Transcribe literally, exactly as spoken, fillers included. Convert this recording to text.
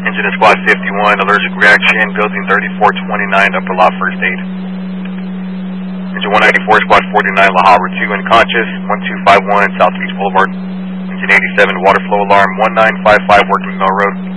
Engine to squad fifty-one, allergic reaction, building thirty-four twenty-nine, upper lot, first aid. Engine one ninety-four, squad forty-nine, La Habra two, unconscious, one two five one, South Beach Boulevard. Engine eighty-seven, water flow alarm, one nine five five, working Mill Road.